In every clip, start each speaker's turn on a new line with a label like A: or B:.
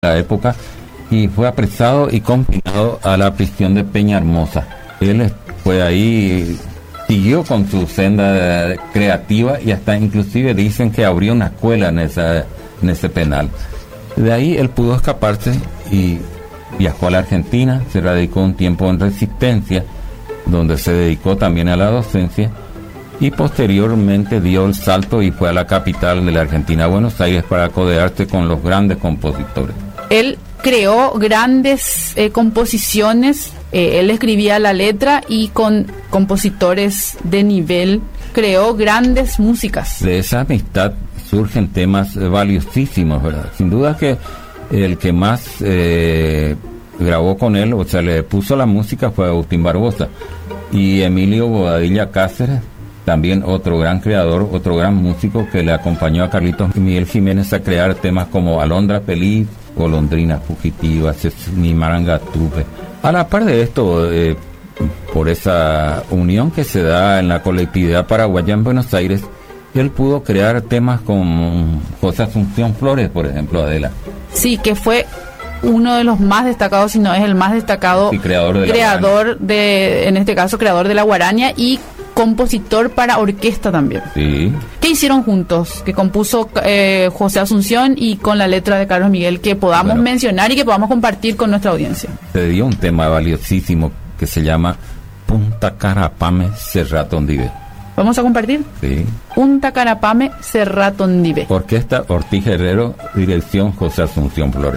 A: la época y fue apresado y confinado a la prisión de Peñahermosa. Él fue ahí, siguió con su senda creativa y hasta inclusive dicen que abrió una escuela en ese penal. De ahí él pudo escaparse y viajó a la Argentina, se radicó un tiempo en Resistencia, donde se dedicó también a la docencia, y posteriormente dio el salto y fue a la capital de la Argentina, Buenos Aires, para codearse con los grandes compositores.
B: Él creó grandes composiciones, él escribía la letra y con compositores de nivel creó grandes músicas.
A: De esa amistad surgen temas valiosísimos, ¿verdad? Sin duda que el que más grabó con él, o sea, le puso la música, fue Agustín Barbosa. Y Emilio Bobadilla Cáceres, también otro gran creador, otro gran músico que le acompañó a Carlitos Miguel Jiménez a crear temas como Alondra Feliz, Golondrina Fugitiva, Mi Marangatupe. A la par de esto, por esa unión que se da en la colectividad paraguaya en Buenos Aires, él pudo crear temas con José Asunción Flores, por ejemplo, Adela.
B: Sí, que fue uno de los más destacados, si no es el más destacado, creador de, en este caso, creador de la guaraña y compositor para orquesta también.
A: Sí.
B: ¿Qué hicieron juntos? Que compuso José Asunción y con la letra de Carlos Miguel, que podamos mencionar y que podamos compartir con nuestra audiencia.
A: Se dio un tema valiosísimo que se llama Punta Carapame Serratondive.
B: ¿Vamos a compartir?
A: Sí.
B: Punta Carapame Serratondive.
A: Orquesta Ortiz Herrero, dirección José Asunción Flores.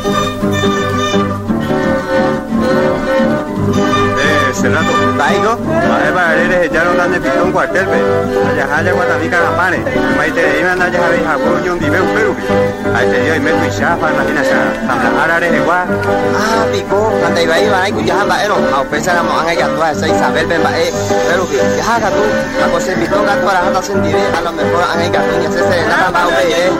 C: Cerrato, Taigo, para eres echaron tan de pitón cuartel, allá haya guatamica capane, maite iban allá a ver jaguar un dive un peru, ahí te dio y meto y chafa, imagina ya, tan la área de igual.
D: Ah, pico, anda iba iba, ay cuya anda ero, a pesar de mojar que actúa esa Isabel ben bae, pero que ya haga tú, a cosa pitón actúa la anda sin dive, a lo mejor han que tú ya se nada va a ver.